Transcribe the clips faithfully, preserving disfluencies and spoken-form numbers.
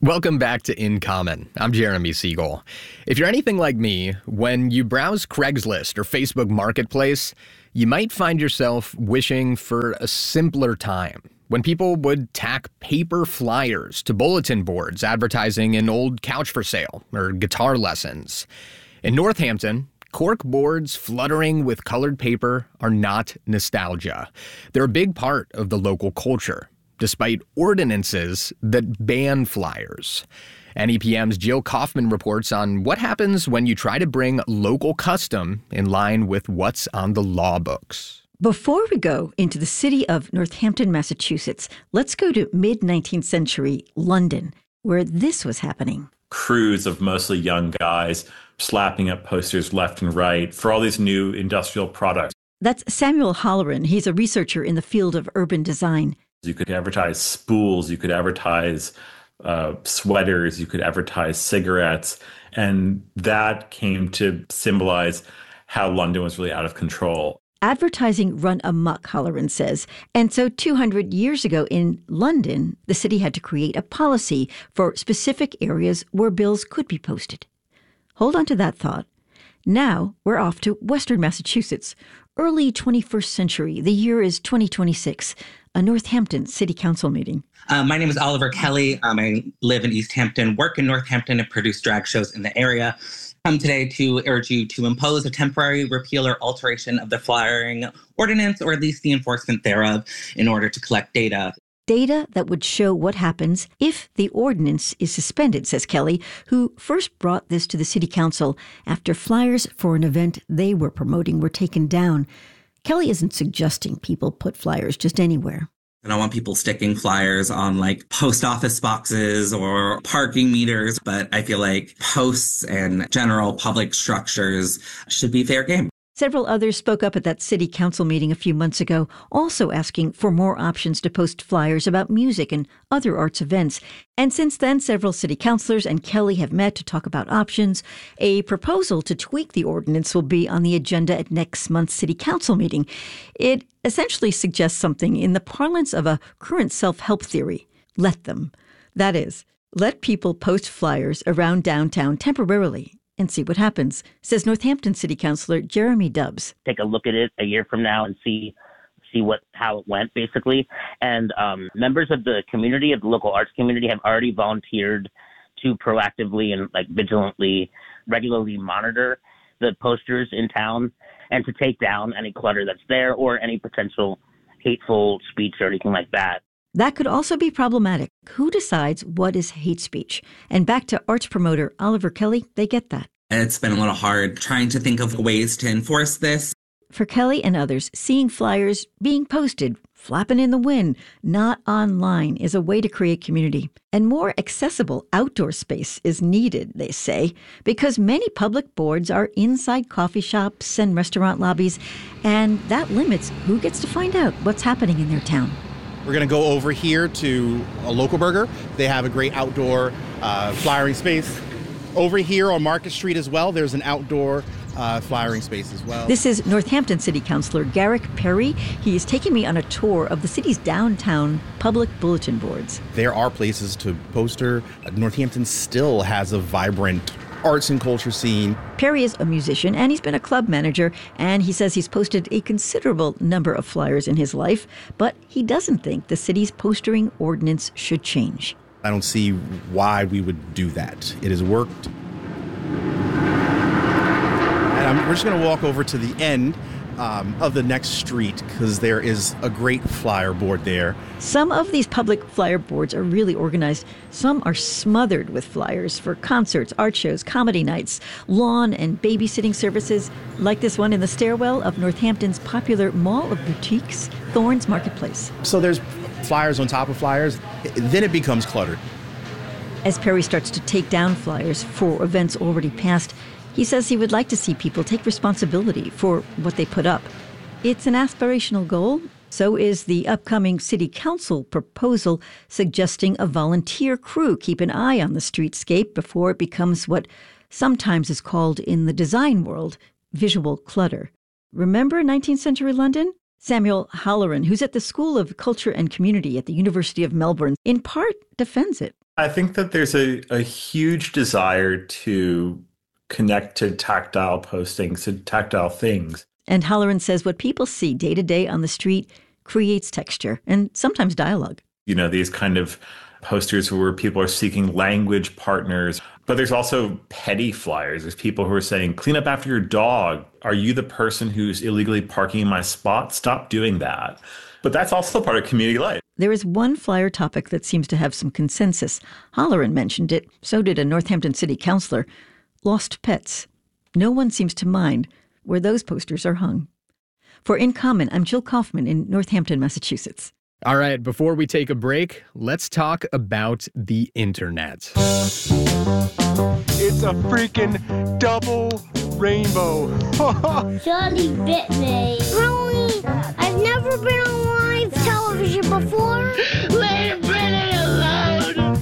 Welcome back to In Common. I'm Jeremy Siegel. If you're anything like me, when you browse Craigslist or Facebook Marketplace, you might find yourself wishing for a simpler time, when people would tack paper flyers to bulletin boards advertising an old couch for sale or guitar lessons. In Northampton, cork boards fluttering with colored paper are not nostalgia. They're a big part of the local culture, despite ordinances that ban flyers. N E P M's Jill Kaufman reports on what happens when you try to bring local custom in line with what's on the law books. Before we go into the city of Northampton, Massachusetts, let's go to mid-nineteenth century London, where this was happening. Crews of mostly young guys slapping up posters left and right for all these new industrial products. That's Samuel Holleran. He's a researcher in the field of urban design. You could advertise spools, you could advertise uh, sweaters, you could advertise cigarettes. And that came to symbolize how London was really out of control. Advertising run amok, Holleran says. And so two hundred years ago in London, the city had to create a policy for specific areas where bills could be posted. Hold on to that thought. Now we're off to Western Massachusetts. Early twenty-first century, the year is twenty twenty-six, a Northampton City Council meeting. Uh, my name is Oliver Kelly. Um, I live in East Hampton, work in Northampton, and produce drag shows in the area. I'm today to urge you to impose a temporary repeal or alteration of the flyering ordinance, or at least the enforcement thereof, in order to collect data. Data that would show what happens if the ordinance is suspended, says Kelly, who first brought this to the city council after flyers for an event they were promoting were taken down. Kelly isn't suggesting people put flyers just anywhere. I don't want people sticking flyers on like post office boxes or parking meters, but I feel like posts and general public structures should be fair game. Several others spoke up at that city council meeting a few months ago, also asking for more options to post flyers about music and other arts events. And since then, several city councilors and Kelly have met to talk about options. A proposal to tweak the ordinance will be on the agenda at next month's city council meeting. It essentially suggests something in the parlance of a current self-help theory. Let them. That is, let people post flyers around downtown temporarily and see what happens, says Northampton City Councilor Jeremy Dubbs. Take a look at it a year from now and see see what how it went, basically. And um, members of the community, of the local arts community, have already volunteered to proactively and like vigilantly, regularly monitor the posters in town and to take down any clutter that's there or any potential hateful speech or anything like that. That could also be problematic. Who decides what is hate speech? And back to arts promoter Oliver Kelly, they get that. It's been a little hard trying to think of ways to enforce this. For Kelly and others, seeing flyers being posted, flapping in the wind, not online, is a way to create community. And more accessible outdoor space is needed, they say, because many public boards are inside coffee shops and restaurant lobbies, and that limits who gets to find out what's happening in their town. We're going to go over here to a Local Burger. They have a great outdoor uh, flyering space. Over here on Market Street as well, there's an outdoor uh, flyering space as well. This is Northampton City Councilor Garrick Perry. He is taking me on a tour of the city's downtown public bulletin boards. There are places to poster. Northampton still has a vibrant arts and culture scene. Perry is a musician, and he's been a club manager, and he says he's posted a considerable number of flyers in his life, but he doesn't think the city's postering ordinance should change. I don't see why we would do that. It has worked. And I'm, we're just going to walk over to the end um, of the next street because there is a great flyer board there. Some of these public flyer boards are really organized. Some are smothered with flyers for concerts, art shows, comedy nights, lawn and babysitting services, like this one in the stairwell of Northampton's popular mall of boutiques, Thorns Marketplace. So there's flyers on top of flyers. Then it becomes cluttered. As Perry starts to take down flyers for events already passed, he says he would like to see people take responsibility for what they put up. It's an aspirational goal. So is the upcoming city council proposal suggesting a volunteer crew keep an eye on the streetscape before it becomes what sometimes is called in the design world visual clutter. Remember nineteenth century London? Samuel Holleran, who's at the School of Culture and Community at the University of Melbourne, in part defends it. I think that there's a, a huge desire to connect to tactile postings, to tactile things. And Halloran says what people see day to day on the street creates texture and sometimes dialogue. You know, these kind of posters where people are seeking language partners. But there's also petty flyers. There's people who are saying, clean up after your dog. Are you the person who's illegally parking in my spot? Stop doing that. But that's also part of community life. There is one flyer topic that seems to have some consensus. Halloran mentioned it. So did a Northampton city councilor. Lost pets. No one seems to mind where those posters are hung. For In Common, I'm Jill Kaufman in Northampton, Massachusetts. All right, before we take a break, let's talk about the internet. It's a freaking double rainbow. Johnny bit me. Really? I've never been on live television before. Let it alone.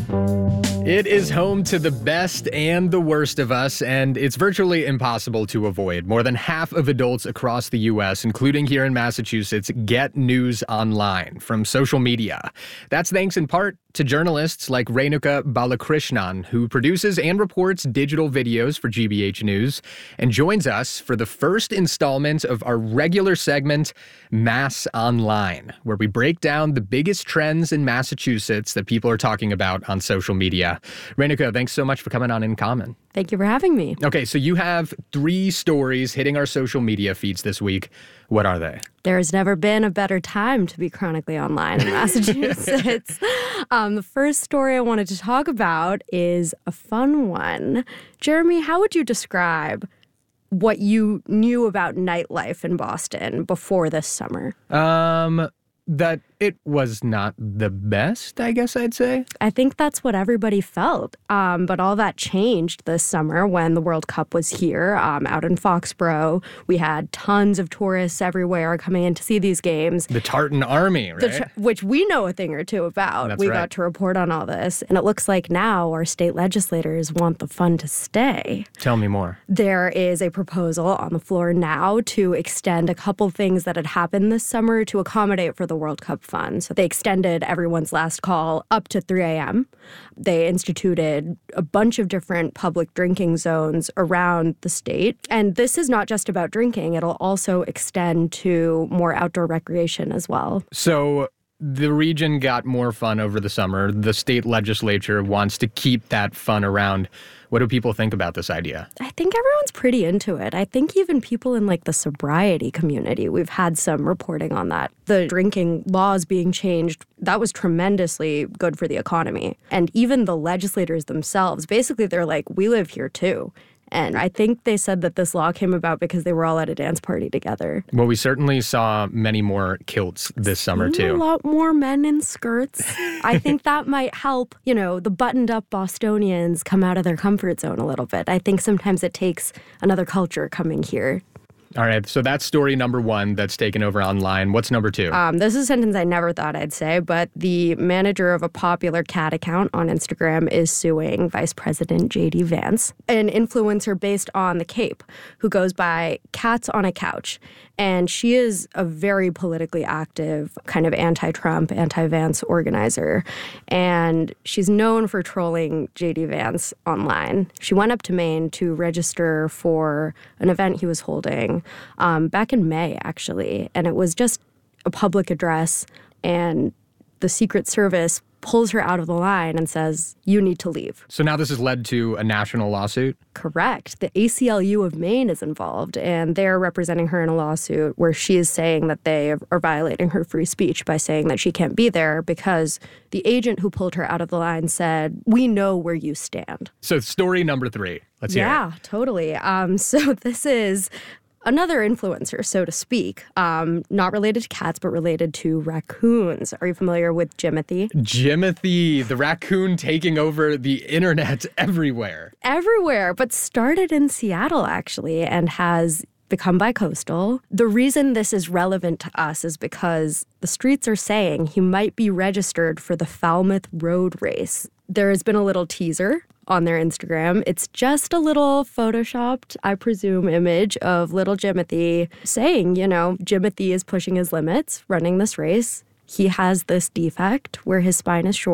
It is home to the best and the worst of us, and it's virtually impossible to avoid. More than half of adults across the U S, including here in Massachusetts, get news online from social media. That's thanks in part to journalists like Renuka Balakrishnan, who produces and reports digital videos for G B H News, and joins us for the first installment of our regular segment, Mass Online, where we break down the biggest trends in Massachusetts that people are talking about on social media. Renuka, thanks so much for coming on In Common. Thank you for having me. Okay, so you have three stories hitting our social media feeds this week. What are they? There's never been a better time to be chronically online in Massachusetts. um, the first story I wanted to talk about is a fun one. Jeremy, how would you describe what you knew about nightlife in Boston before this summer? Um... That it was not the best, I guess I'd say. I think that's what everybody felt. Um, but all that changed this summer when the World Cup was here um, out in Foxborough. We had tons of tourists everywhere coming in to see these games. The Tartan Army, right? The, which we know a thing or two about. That's we right. got to report on all this. And it looks like now our state legislators want the fun to stay. Tell me more. There is a proposal on the floor now to extend a couple things that had happened this summer to accommodate for the World Cup fund. So they extended everyone's last call up to three a.m. They instituted a bunch of different public drinking zones around the state. And this is not just about drinking. It'll also extend to more outdoor recreation as well. So the region got more fun over the summer. The state legislature wants to keep that fun around. What do people think about this idea? I think everyone's pretty into it. I think even people in like the sobriety community, we've had some reporting on that. The drinking laws being changed, that was tremendously good for the economy. And even the legislators themselves, basically they're like, we live here too. And I think they said that this law came about because they were all at a dance party together. Well, we certainly saw many more kilts this summer, Seen too. A lot more men in skirts. I think that might help, you know, the buttoned-up Bostonians come out of their comfort zone a little bit. I think sometimes it takes another culture coming here. All right, so that's story number one that's taken over online. What's number two? Um, this is a sentence I never thought I'd say, but the manager of a popular cat account on Instagram is suing Vice President J D Vance, an influencer based on The Cape, who goes by Cats on a Couch. And she is a very politically active kind of anti-Trump, anti-Vance organizer. And she's known for trolling J D Vance online. She went up to Maine to register for an event he was holding um, back in May, actually. And it was just a public address. And the Secret Service pulls her out of the line and says, you need to leave. So now this has led to a national lawsuit? Correct. The A C L U of Maine is involved, and they're representing her in a lawsuit where she is saying that they are violating her free speech by saying that she can't be there because the agent who pulled her out of the line said, we know where you stand. So story number three. Let's hear yeah, it. Yeah, totally. Um, so this is another influencer, so to speak, um, not related to cats, but related to raccoons. Are you familiar with Jimothy? Jimothy, the raccoon taking over the internet everywhere. Everywhere, but started in Seattle, actually, and has become bicoastal. The reason this is relevant to us is because the streets are saying he might be registered for the Falmouth Road Race. There has been a little teaser on their Instagram. It's just a little photoshopped, I presume, image of little Jimothy saying, you know, Jimothy is pushing his limits, running this race. He has this defect where his spine is short.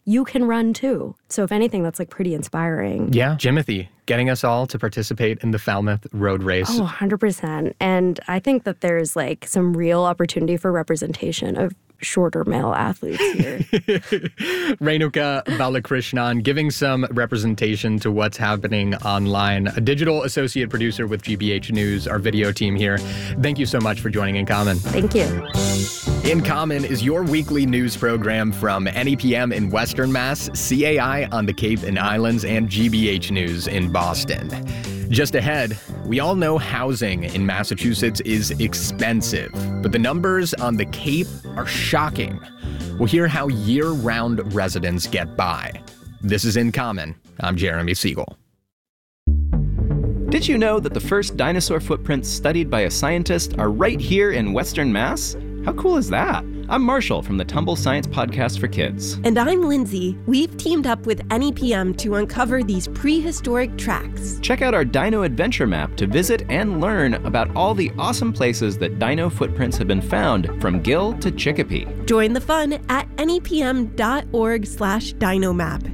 you can run too. So if anything, that's like pretty inspiring. Yeah, Jimothy, getting us all to participate in the Falmouth Road Race. Oh, one hundred percent. And I think that there's like some real opportunity for representation of shorter male athletes here. Renuka Balakrishnan giving some representation to what's happening online. A digital associate producer with G B H News, our video team here. Thank you so much for joining In Common. Thank you. In Common is your weekly news program from N E P M in Western Mass, C A I on the Cape and Islands, and G B H News in Boston. Just ahead, we all know housing in Massachusetts is expensive, but the numbers on the Cape are shocking. We'll hear how year-round residents get by. This is In Common. I'm Jeremy Siegel. Did you know that the first dinosaur footprints studied by a scientist are right here in Western Mass? How cool is that? I'm Marshall from the Tumble Science Podcast for Kids. And I'm Lindsay. We've teamed up with N E P M to uncover these prehistoric tracks. Check out our Dino Adventure Map to visit and learn about all the awesome places that dino footprints have been found, from Gill to Chicopee. Join the fun at nepm.org slash dinomap.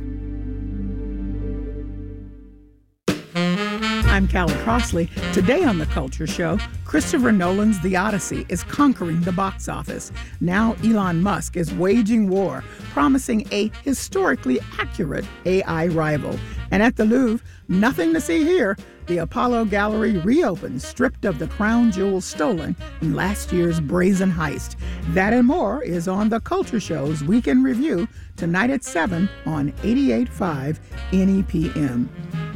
I'm Callie Crossley. Today on The Culture Show, Christopher Nolan's The Odyssey is conquering the box office. Now Elon Musk is waging war, promising a historically accurate A I rival. And at the Louvre, nothing to see here. The Apollo Gallery reopens, stripped of the crown jewels stolen in last year's brazen heist. That and more is on The Culture Show's Weekend Review tonight at seven on eighty-eight point five N E P M.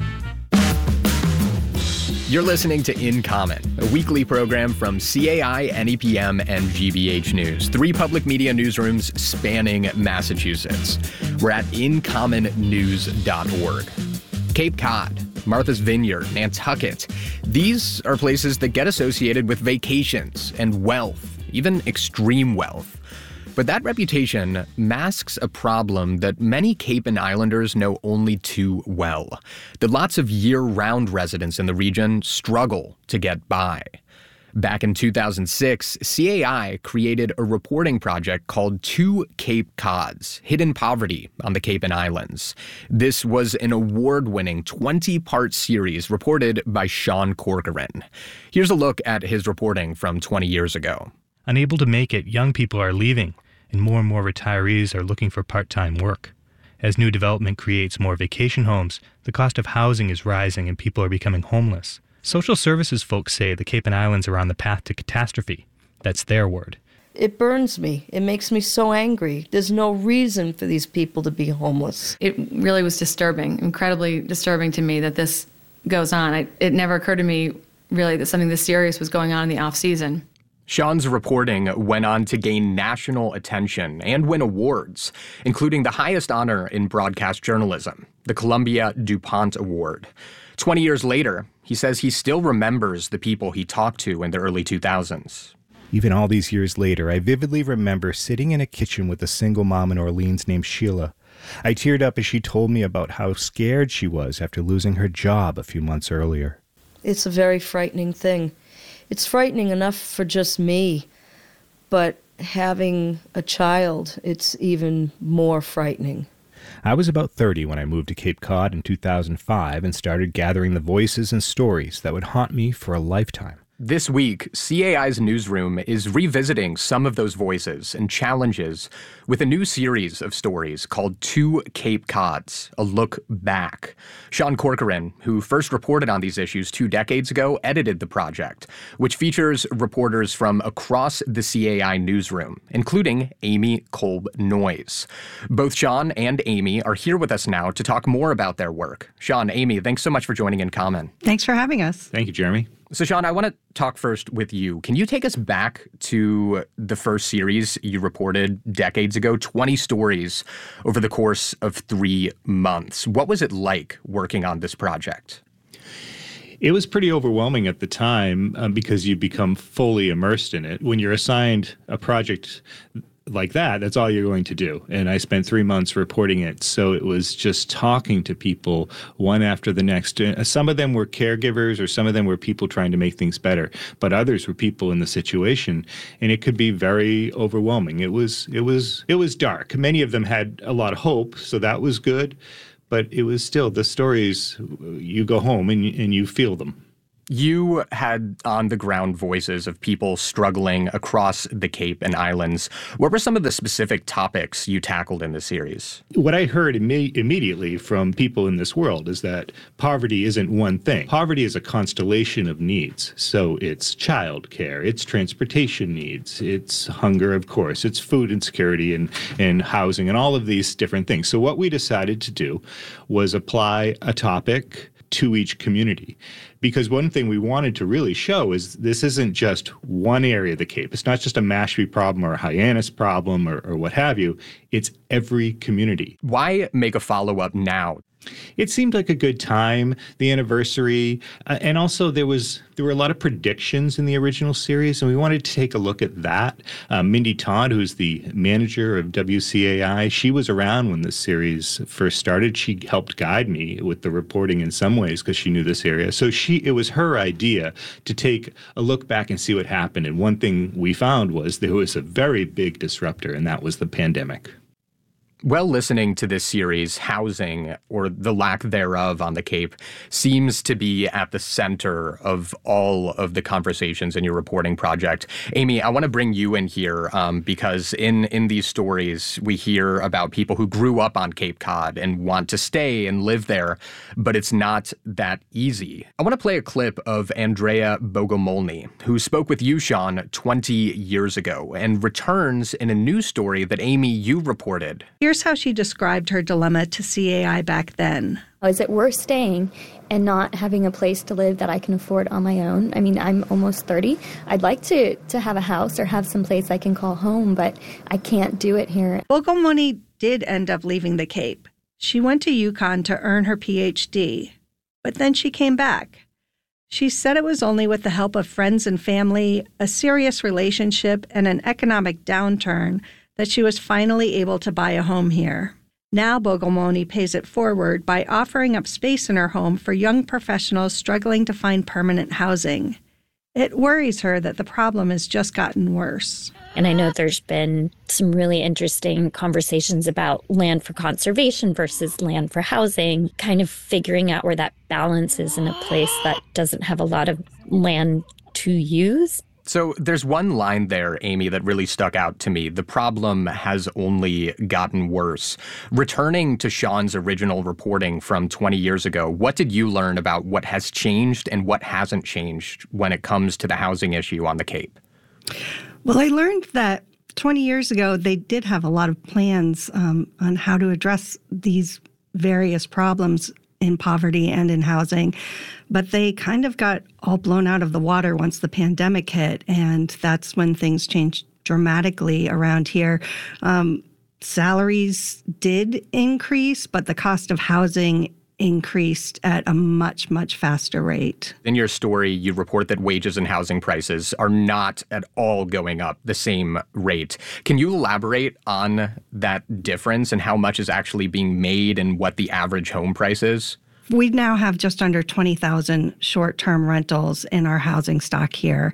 You're listening to In Common, a weekly program from C A I, N E P M, and G B H News, three public media newsrooms spanning Massachusetts. We're at in common news dot org. Cape Cod, Martha's Vineyard, Nantucket. These are places that get associated with vacations and wealth, even extreme wealth. But that reputation masks a problem that many Cape and Islanders know only too well, that lots of year-round residents in the region struggle to get by. Back in two thousand six, C A I created a reporting project called Two Cape Cods, Hidden Poverty on the Cape and Islands. This was an award-winning twenty-part series reported by Sean Corcoran. Here's a look at his reporting from twenty years ago. Unable to make it, young people are leaving, and more and more retirees are looking for part-time work. As new development creates more vacation homes, the cost of housing is rising and people are becoming homeless. Social services folks say the Cape and Islands are on the path to catastrophe. That's their word. It burns me. It makes me so angry. There's no reason for these people to be homeless. It really was disturbing, incredibly disturbing to me that this goes on. I, it never occurred to me, really, that something this serious was going on in the off-season. Sean's reporting went on to gain national attention and win awards, including the highest honor in broadcast journalism, the Columbia DuPont Award. Twenty years later, he says he still remembers the people he talked to in the early two thousands. Even all these years later, I vividly remember sitting in a kitchen with a single mom in Orleans named Sheila. I teared up as she told me about how scared she was after losing her job a few months earlier. It's a very frightening thing. It's frightening enough for just me, but having a child, it's even more frightening. I was about thirty when I moved to Cape Cod in two thousand five and started gathering the voices and stories that would haunt me for a lifetime. This week, C A I's newsroom is revisiting some of those voices and challenges with a new series of stories called Two Cape Cods, A Look Back. Sean Corcoran, who first reported on these issues two decades ago, edited the project, which features reporters from across the C A I newsroom, including Amy Kolb-Noyes. Both Sean and Amy are here with us now to talk more about their work. Sean, Amy, thanks so much for joining In Common. Thanks for having us. Thank you, Jeremy. So, Sean, I want to talk first with you. Can you take us back to the first series you reported decades ago, twenty stories over the course of three months? What was it like working on this project? It was pretty overwhelming at the time um, because you become fully immersed in it. When you're assigned a project like that, that's all you're going to do. And I spent three months reporting it. So it was just talking to people one after the next. Some of them were caregivers or some of them were people trying to make things better, but others were people in the situation. And it could be very overwhelming. It was, it was, it was dark. Many of them had a lot of hope, so that was good. But it was still the stories, you go home and, and you feel them. You had on-the-ground voices of people struggling across the Cape and islands. What were some of the specific topics you tackled in this series? What I heard imme- immediately from people in this world is that poverty isn't one thing. Poverty is a constellation of needs. So it's childcare, it's transportation needs, it's hunger, of course, it's food insecurity and, and housing and all of these different things. So what we decided to do was apply a topic to each community. Because one thing we wanted to really show is this isn't just one area of the Cape. It's not just a Mashpee problem or a Hyannis problem or, or what have you. It's every community. Why make a follow-up now? It seemed like a good time, the anniversary, uh, and also there was there were a lot of predictions in the original series, and we wanted to take a look at that. Uh, Mindy Todd, who's the manager of W C A I, she was around when this series first started. She helped guide me with the reporting in some ways because she knew this area. So she it was her idea to take a look back and see what happened. And one thing we found was there was a very big disruptor, and that was the pandemic. Well, listening to this series, housing, or the lack thereof on the Cape, seems to be at the center of all of the conversations in your reporting project. Amy, I want to bring you in here um, because in, in these stories, we hear about people who grew up on Cape Cod and want to stay and live there, but it's not that easy. I want to play a clip of Andrea Bogomolny, who spoke with you, Sean, twenty years ago, and returns in a news story that, Amy, you reported. Here's how she described her dilemma to C A I back then. Is it worth staying and not having a place to live that I can afford on my own? I mean, I'm almost thirty. I'd like to, to have a house or have some place I can call home, but I can't do it here. Bogomolny did end up leaving the Cape. She went to UConn to earn her P H D, but then she came back. She said it was only with the help of friends and family, a serious relationship, and an economic downturn that she was finally able to buy a home here. Now Bogomolny pays it forward by offering up space in her home for young professionals struggling to find permanent housing. It worries her that the problem has just gotten worse. And I know there's been some really interesting conversations about land for conservation versus land for housing, kind of figuring out where that balance is in a place that doesn't have a lot of land to use. So there's one line there, Amy, that really stuck out to me. The problem has only gotten worse. Returning to Sean's original reporting from twenty years ago, what did you learn about what has changed and what hasn't changed when it comes to the housing issue on the Cape? Well, I learned that twenty years ago, they did have a lot of plans um, on how to address these various problems in poverty and in housing, but they kind of got all blown out of the water once the pandemic hit, and that's when things changed dramatically around here. Um, salaries did increase, but the cost of housing increased at a much, much faster rate. In your story, you report that wages and housing prices are not at all going up the same rate. Can you elaborate on that difference and how much is actually being made and what the average home price is? We now have just under twenty thousand short-term rentals in our housing stock here,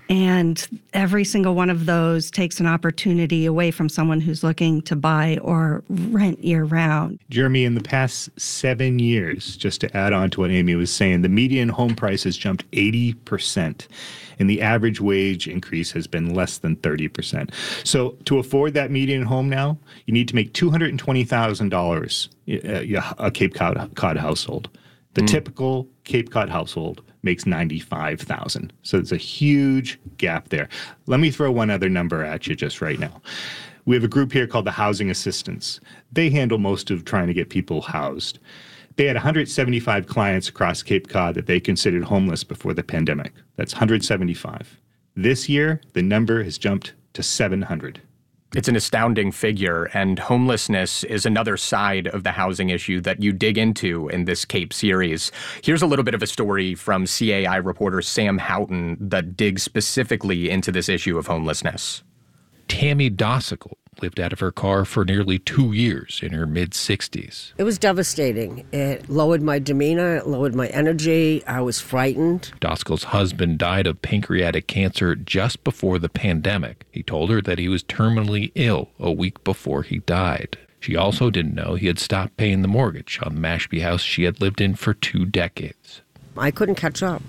and every single one of those takes an opportunity away from someone who's looking to buy or rent year-round. Jeremy, in the past seven years, just to add on to what Amy was saying, the median home price has jumped eighty percent, and the average wage increase has been less than thirty percent. So to afford that median home now, you need to make two hundred twenty thousand dollars a Cape Cod, Cod household. The mm. typical Cape Cod household makes ninety-five thousand dollars. So there's a huge gap there. Let me throw one other number at you just right now. We have a group here called the Housing Assistants. They handle most of trying to get people housed. They had one hundred seventy-five clients across Cape Cod that they considered homeless before the pandemic. That's one hundred seventy-five. This year, the number has jumped to seven hundred. It's an astounding figure, and homelessness is another side of the housing issue that you dig into in this Cape series. Here's a little bit of a story from C A I reporter Sam Houghton that digs specifically into this issue of homelessness. Tammy Dossicle lived out of her car for nearly two years in her mid-sixties. It was devastating. It lowered my demeanor, it lowered my energy. I was frightened. Doskel's husband died of pancreatic cancer just before the pandemic. He told her that he was terminally ill a week before he died. She also didn't know he had stopped paying the mortgage on the Mashpee house she had lived in for two decades. I couldn't catch up.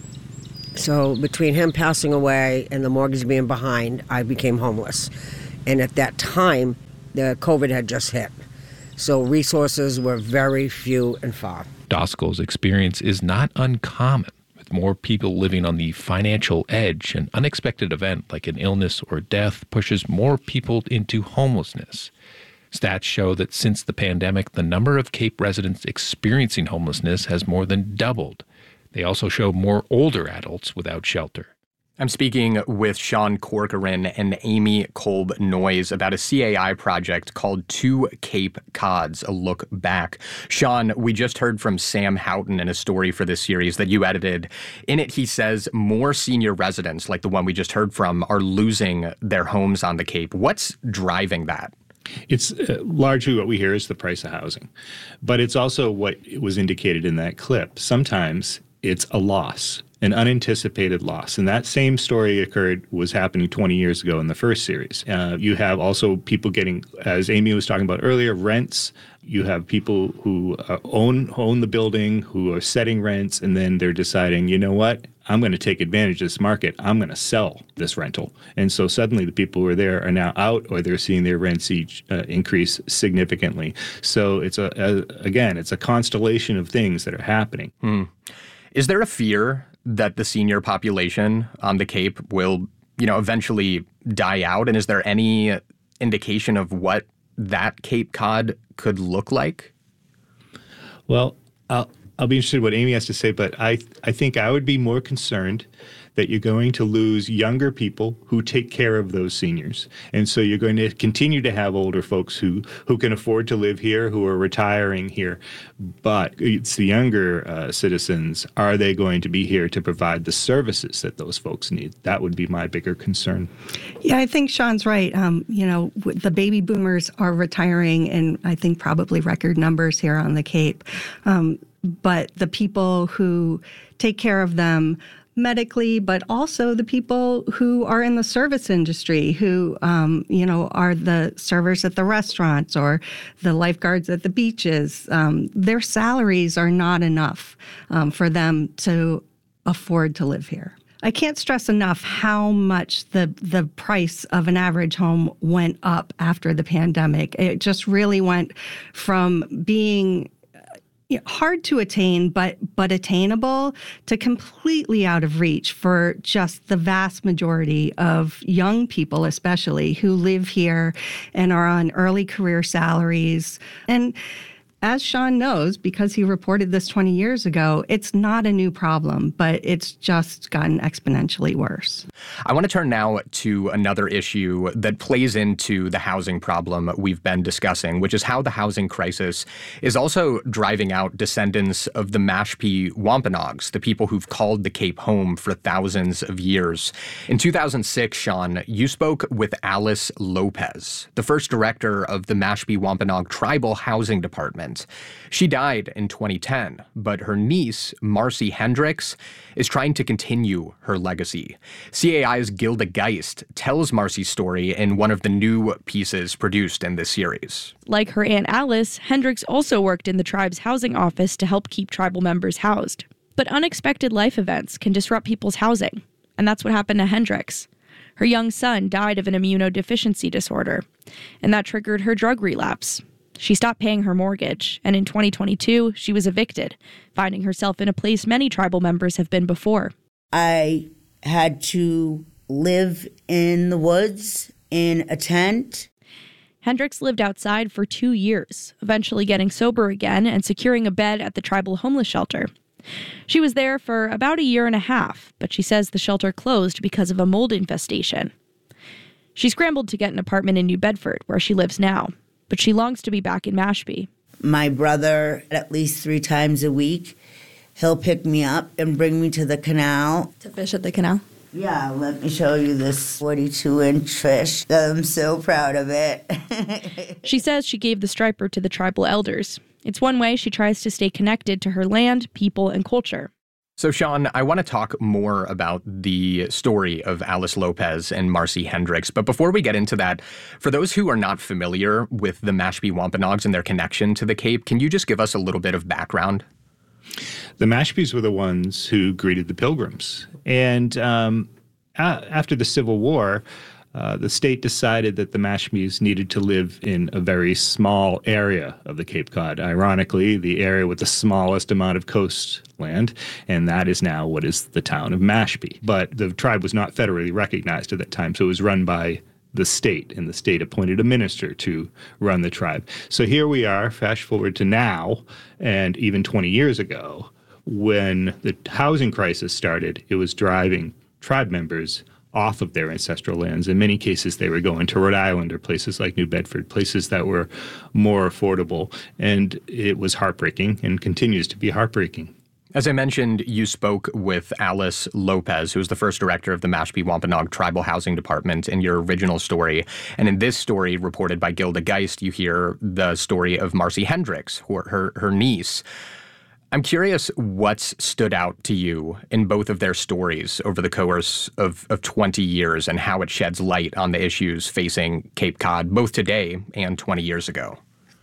So between him passing away and the mortgage being behind, I became homeless. And at that time, the COVID had just hit. So resources were very few and far. Doskel's experience is not uncommon. With more people living on the financial edge, an unexpected event like an illness or death pushes more people into homelessness. Stats show that since the pandemic, the number of Cape residents experiencing homelessness has more than doubled. They also show more older adults without shelter. I'm speaking with Sean Corcoran and Amy Kolb Noyes about a C A I project called Two Cape Cods, A Look Back. Sean, we just heard from Sam Houghton in a story for this series that you edited. In it, he says more senior residents, like the one we just heard from, are losing their homes on the Cape. What's driving that? It's uh, largely what we hear is the price of housing, but it's also what was indicated in that clip. Sometimes it's a loss, an unanticipated loss. And that same story occurred, was happening twenty years ago in the first series. Uh, you have also people getting, as Amy was talking about earlier, rents. You have people who uh, own own the building, who are setting rents, and then they're deciding, you know what, I'm going to take advantage of this market. I'm going to sell this rental. And so suddenly the people who are there are now out, or they're seeing their rents each uh, increase significantly. So it's, a, a again, it's a constellation of things that are happening. Hmm. Is there a fear that the senior population on the Cape will, you know, eventually die out? And is there any indication of what that Cape Cod could look like? Well, I'll, I'll be interested in what Amy has to say, but I, I think I would be more concerned that you're going to lose younger people who take care of those seniors. And so you're going to continue to have older folks who, who can afford to live here, who are retiring here. But it's the younger uh, citizens. Are they going to be here to provide the services that those folks need? That would be my bigger concern. Yeah, I think Sean's right. Um, you know, the baby boomers are retiring, and I think probably record numbers here on the Cape. Um, but the people who take care of them medically, but also the people who are in the service industry, who, um, you know, are the servers at the restaurants or the lifeguards at the beaches. Um, their salaries are not enough um, for them to afford to live here. I can't stress enough how much the the price of an average home went up after the pandemic. It just really went from being hard to attain, but but attainable, to completely out of reach for just the vast majority of young people, especially, who live here and are on early career salaries. And as Sean knows, because he reported this twenty years ago, it's not a new problem, but it's just gotten exponentially worse. I want to turn now to another issue that plays into the housing problem we've been discussing, which is how the housing crisis is also driving out descendants of the Mashpee Wampanoags, the people who've called the Cape home for thousands of years. In two thousand six, Sean, you spoke with Alice Lopez, the first director of the Mashpee Wampanoag Tribal Housing Department. She died in twenty ten, but her niece, Marcy Hendricks, is trying to continue her legacy. C A I's Gilda Geist tells Marcy's story in one of the new pieces produced in this series. Like her Aunt Alice, Hendricks also worked in the tribe's housing office to help keep tribal members housed. But unexpected life events can disrupt people's housing, and that's what happened to Hendricks. Her young son died of an immunodeficiency disorder, and that triggered her drug relapse. She stopped paying her mortgage, and in twenty twenty-two, she was evicted, finding herself in a place many tribal members have been before. I had to live in the woods in a tent. Hendricks lived outside for two years, eventually getting sober again and securing a bed at the tribal homeless shelter. She was there for about a year and a half, but she says the shelter closed because of a mold infestation. She scrambled to get an apartment in New Bedford, where she lives now, but she longs to be back in Mashpee. My brother, at least three times a week, he'll pick me up and bring me to the canal. To fish at the canal? Yeah, let me show you this forty-two inch fish. I'm so proud of it. She says she gave the striper to the tribal elders. It's one way she tries to stay connected to her land, people, and culture. So, Sean, I want to talk more about the story of Alice Lopez and Marcy Hendricks. But before we get into that, for those who are not familiar with the Mashpee Wampanoags and their connection to the Cape, can you just give us a little bit of background? The Mashpees were the ones who greeted the Pilgrims. And um, a- after the Civil War, uh, the state decided that the Mashpees needed to live in a very small area of the Cape Cod. Ironically, the area with the smallest amount of coastland, and that is now what is the town of Mashpee. But the tribe was not federally recognized at that time, so it was run by the state, and the state appointed a minister to run the tribe. So here we are, fast forward to now, and even twenty years ago, when the housing crisis started, it was driving tribe members off of their ancestral lands. In many cases, they were going to Rhode Island or places like New Bedford, places that were more affordable. And it was heartbreaking and continues to be heartbreaking. As I mentioned, you spoke with Alice Lopez, who was the first director of the Mashpee Wampanoag Tribal Housing Department in your original story. And in this story, reported by Gilda Geist, you hear the story of Marcy Hendricks, her, her, her niece. I'm curious what's stood out to you in both of their stories over the course of, of twenty years and how it sheds light on the issues facing Cape Cod, both today and twenty years ago.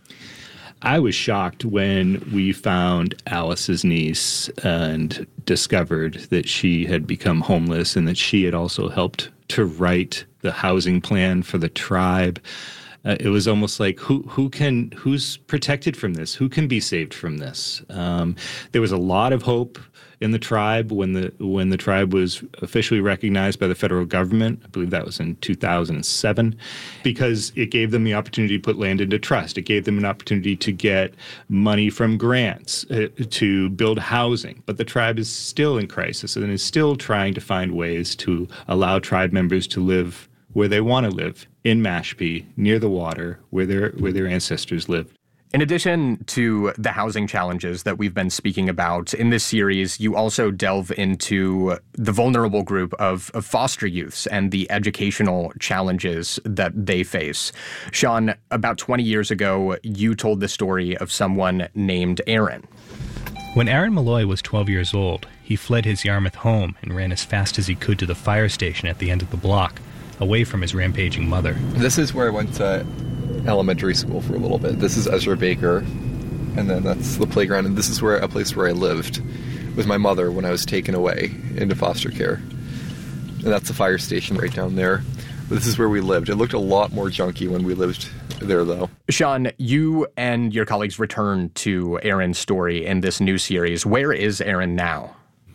I was shocked when we found Alice's niece and discovered that she had become homeless and that she had also helped to write the housing plan for the tribe. Uh, it was almost like who who can who's protected from this? Who can be saved from this? Um, there was a lot of hope in the tribe when the when the tribe was officially recognized by the federal government. I believe that was in two thousand seven, because it gave them the opportunity to put land into trust. It gave them an opportunity to get money from grants uh, to build housing. But the tribe is still in crisis and is still trying to find ways to allow tribe members to live where they want to live, in Mashpee, near the water, where their where their ancestors lived. In addition to the housing challenges that we've been speaking about, in this series, you also delve into the vulnerable group of, of foster youths and the educational challenges that they face. Sean, about twenty years ago, you told the story of someone named Aaron. When Aaron Malloy was twelve years old, he fled his Yarmouth home and ran as fast as he could to the fire station at the end of the block, away from his rampaging mother. This is where I went to elementary school for a little bit. This is Ezra Baker, and then that's the playground, and this is where a place where I lived with my mother when I was taken away into foster care. And that's the fire station right down there. But this is where we lived. It looked a lot more junky when we lived there, though. Sean, you and your colleagues returned to Aaron's story in this new series. Where is Aaron now?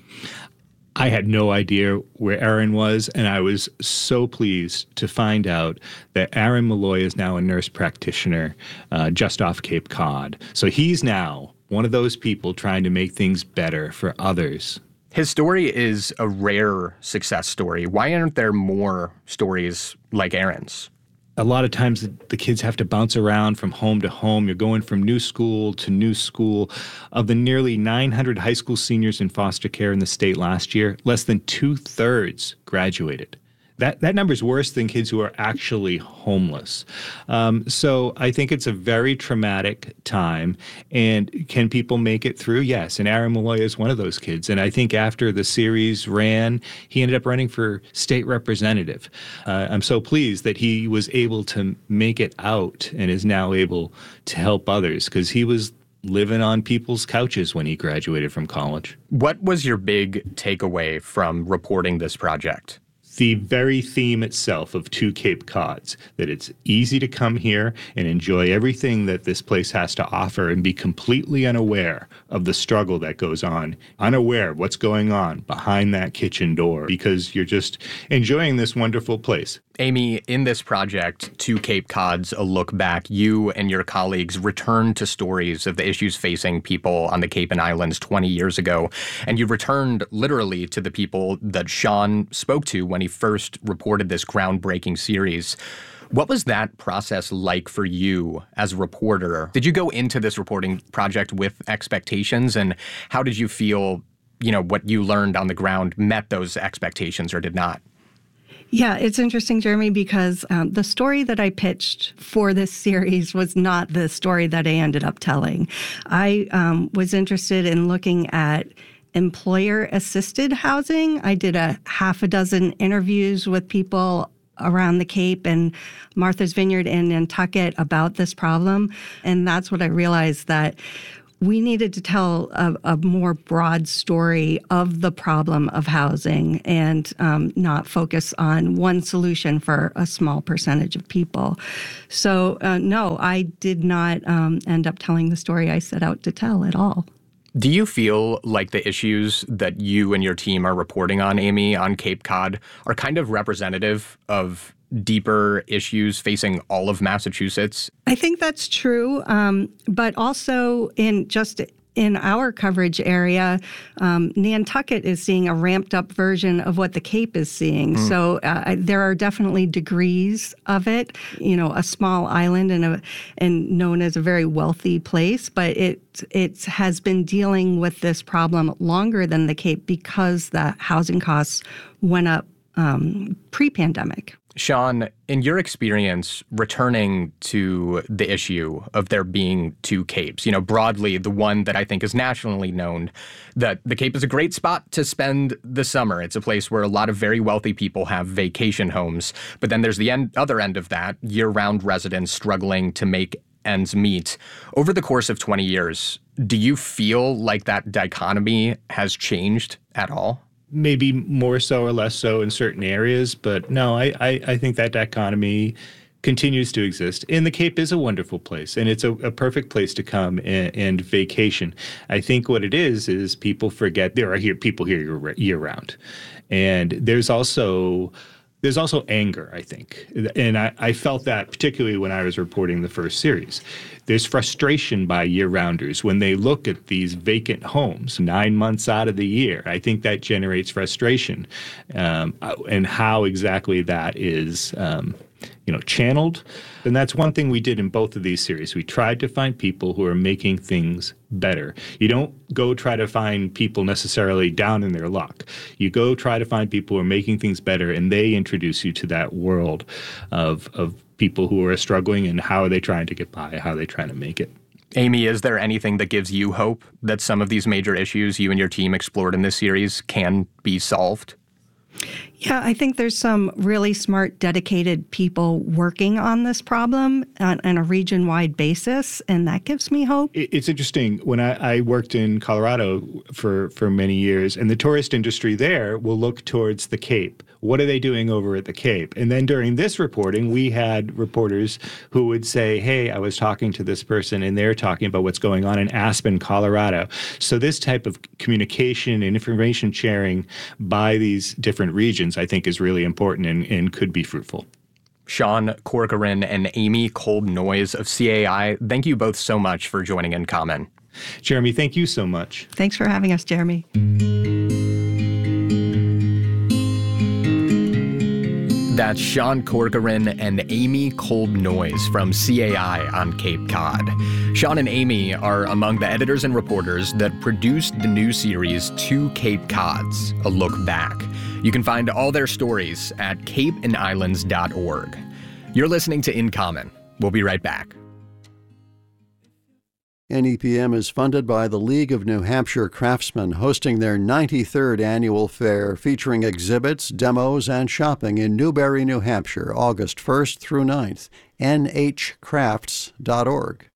I had no idea where Aaron was, and I was so pleased to find out that Aaron Malloy is now a nurse practitioner uh, just off Cape Cod. So he's now one of those people trying to make things better for others. His story is a rare success story. Why aren't there more stories like Aaron's? A lot of times the kids have to bounce around from home to home. You're going from new school to new school. Of the nearly nine hundred high school seniors in foster care in the state last year, less than two-thirds graduated. That that number is worse than kids who are actually homeless. Um, so I think it's a very traumatic time. And can people make it through? Yes. And Aaron Malloy is one of those kids. And I think after the series ran, he ended up running for state representative. Uh, I'm so pleased that he was able to make it out and is now able to help others, because he was living on people's couches when he graduated from college. What was your big takeaway from reporting this project? The very theme itself of Two Cape Cods, that it's easy to come here and enjoy everything that this place has to offer and be completely unaware of the struggle that goes on, unaware of what's going on behind that kitchen door, because you're just enjoying this wonderful place. Amy, in this project, Two Cape Cods, A Look Back, you and your colleagues returned to stories of the issues facing people on the Cape and Islands twenty years ago, and you returned literally to the people that Sean spoke to when he first reported this groundbreaking series. What was that process like for you as a reporter? Did you go into this reporting project with expectations, and how did you feel you know, what you learned on the ground met those expectations or did not. Yeah, it's interesting, Jeremy, because um, the story that I pitched for this series was not the story that I ended up telling. I um, was interested in looking at employer-assisted housing. I did a half a dozen interviews with people around the Cape and Martha's Vineyard and Nantucket about this problem. And that's what I realized, that we needed to tell a, a more broad story of the problem of housing and um, not focus on one solution for a small percentage of people. So, uh, no, I did not um, end up telling the story I set out to tell at all. Do you feel like the issues that you and your team are reporting on, Amy, on Cape Cod are kind of representative of deeper issues facing all of Massachusetts? I think that's true, um, but also in just in our coverage area, um, Nantucket is seeing a ramped-up version of what the Cape is seeing. Mm. So uh, there are definitely degrees of it. You know, a small island and a and known as a very wealthy place, but it it has been dealing with this problem longer than the Cape because the housing costs went up um, pre-pandemic. Sean, in your experience returning to the issue of there being two Capes, you know, broadly, the one that I think is nationally known, that the Cape is a great spot to spend the summer. It's a place where a lot of very wealthy people have vacation homes. But then there's the end, other end of that, year-round residents struggling to make ends meet. Over the course of twenty years, do you feel like that dichotomy has changed at all? Maybe more so or less so in certain areas, but no, I, I, I think that dichotomy continues to exist. And the Cape is a wonderful place, and it's a, a perfect place to come and, and vacation. I think what it is is people forget there are here people here year, year round, and there's also there's also anger, I think, and I, I felt that particularly when I was reporting the first series. There's frustration by year-rounders when they look at these vacant homes nine months out of the year. I think that generates frustration, um, and how exactly that is, um, you know, channeled. And that's one thing we did in both of these series. We tried to find people who are making things better. You don't go try to find people necessarily down in their luck. You go try to find people who are making things better, and they introduce you to that world of of people who are struggling and how are they trying to get by, how are they trying to make it. Amy, is there anything that gives you hope that some of these major issues you and your team explored in this series can be solved? Yeah, I think there's some really smart, dedicated people working on this problem on, on a region-wide basis, and that gives me hope. It's interesting. When I, I worked in Colorado for, for many years, and the tourist industry there will look towards the Cape. What are they doing over at the Cape? And then during this reporting, we had reporters who would say, hey, I was talking to this person, and they're talking about what's going on in Aspen, Colorado. So this type of communication and information sharing by these different regions, I think, is really important and, and could be fruitful. Sean Corcoran and Amy Kolb-Noyes of C A I, thank you both so much for joining In Common. Jeremy, thank you so much. Thanks for having us, Jeremy. That's Sean Corcoran and Amy Kolb-Noyes from C A I on Cape Cod. Sean and Amy are among the editors and reporters that produced the new series Two Cape Cods, A Look Back. You can find all their stories at cape and islands dot org. You're listening to In Common. We'll be right back. N E P M is funded by the League of New Hampshire Craftsmen, hosting their ninety-third annual fair featuring exhibits, demos, and shopping in Newbury, New Hampshire, August first through ninth. N H crafts dot org.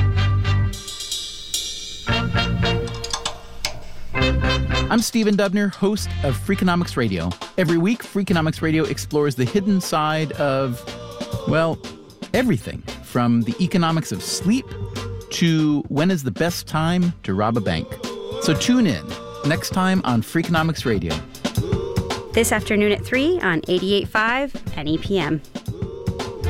I'm Stephen Dubner, host of Freakonomics Radio. Every week, Freakonomics Radio explores the hidden side of, well, everything, from the economics of sleep to when is the best time to rob a bank. So tune in next time on Freakonomics Radio. This afternoon at three on eighty-eight point five N E P M.